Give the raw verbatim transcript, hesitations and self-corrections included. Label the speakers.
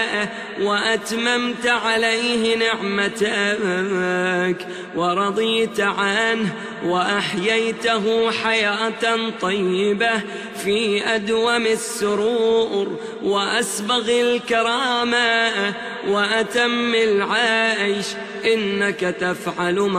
Speaker 1: وأتممت عليه نعمتك ورضيت عنه وأحييته حياة طيبة في أدوم السرور وأسبغ الكرامة وأتم العيش. إنك تفعل ما